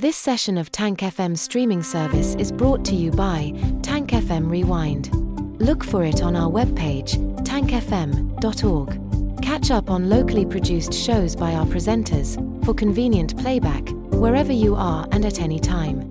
This session of Tank FM streaming service is brought to you by Tank FM Rewind. Look for it on our webpage, tankfm.org. Catch up on locally produced shows by our presenters, for convenient playback, wherever you are and at any time.